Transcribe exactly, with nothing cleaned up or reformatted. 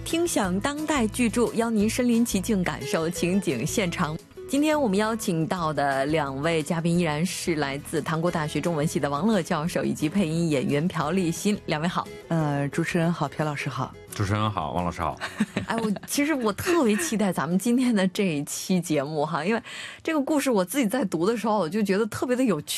听享当代巨著，邀您身临其境感受情景现场。今天我们邀请到的两位嘉宾依然是来自唐国大学中文系的王乐教授以及配音演员朴立新，两位好。 呃，主持人好，朴老师好。 主持人好，王老师好。 哎，我其实我特别期待咱们今天的这一期节目哈，因为这个故事我自己在读的时候，我就觉得特别的有趣。